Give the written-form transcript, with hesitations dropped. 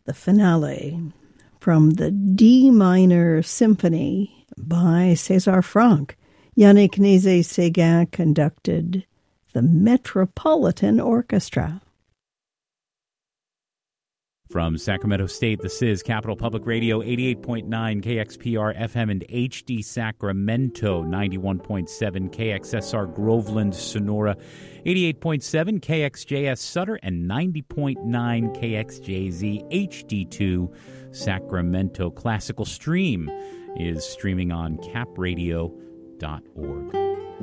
the finale from the D minor symphony by César Franck. Yannick Nézet-Séguin conducted the Metropolitan Orchestra. From Sacramento State, this is Capital Public Radio, 88.9 KXPR FM and HD Sacramento, 91.7 KXSR Groveland, Sonora, 88.7 KXJS Sutter, and 90.9 KXJZ HD2 Sacramento. Classical Stream is streaming on capradio.org.